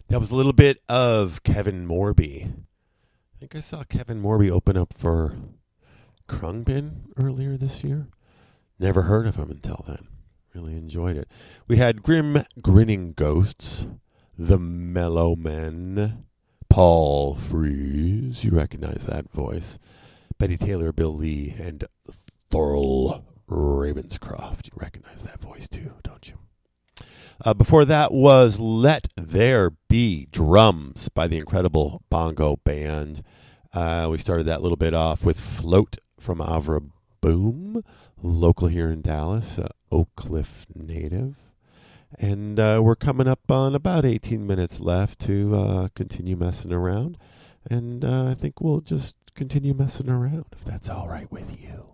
That was a little bit of Kevin Morby. I think I saw Kevin Morby open up for Krungbin earlier this year. Never heard of him until then. Really enjoyed it. We had Grim Grinning Ghosts, The Mellow Men, Paul Frees. You recognize that voice. Betty Taylor, Bill Lee, and Thurl Ravenscroft. You recognize that voice too, don't you? Before that was Let There Be Drums by the Incredible Bongo Band. We started that little bit off with Float from Avra Boom, local here in Dallas, Oak Cliff native. And we're coming up on about 18 minutes left to continue messing around. And I think we'll just continue messing around, if that's all right with you.